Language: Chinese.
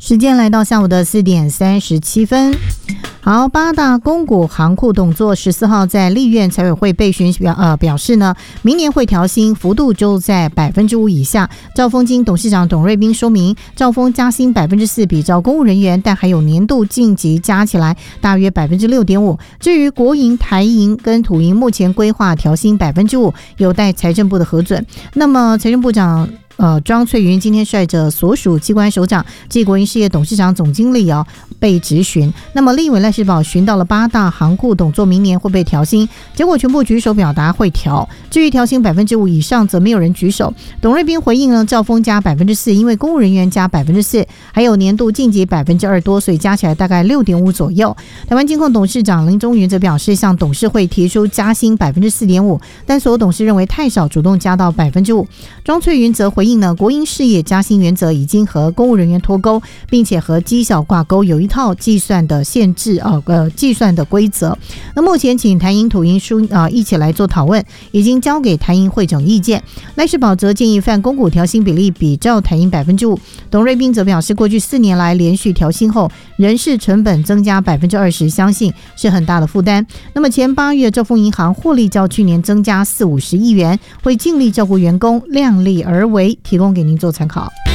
时间来到下午的4点37分。好，八大公股行库董座14号在立院财委会备询表示呢，明年会调薪，幅度就在 5% 以下。兆丰金董事长董瑞斌说明，兆丰加薪 4% 比照公务人员，但还有年度晋级加起来大约 6.5%。至于国营、台银跟土银目前规划调薪 5%， 有待财政部的核准。那么财政部长庄翠云今天率着所属机关首长暨国营事业董事长总经理被质询。那么立委赖士葆询到了八大行库董座明年会不会调薪，结果全部举手表达会调，至于调薪 5% 以上则没有人举手。董瑞斌回应呢，兆丰加 4%， 因为公务人员加 4%， 还有年度晋级 2% 多，所以加起来大概 6.5 左右。台湾金控董事长林宗云则表示，向董事会提出加薪 4.5%， 但所有董事认为太少，主动加到 5%。 庄翠云则回应呢，国营事业加薪原则已经和公务人员脱钩，并且和绩效挂钩，有一套计算的限制计算的规则。那目前请台银、土银一起来做讨论，已经交给台银汇整意见。赖士葆则建议泛公股调薪比例比照台银 5%。 董瑞斌则表示，过去4年来连续调薪后，人事成本增加 20%， 相信是很大的负担。那么前8月兆丰银行获利较去年增加40-50亿元，会尽力照顾员工，量力而为，提供给您做参考。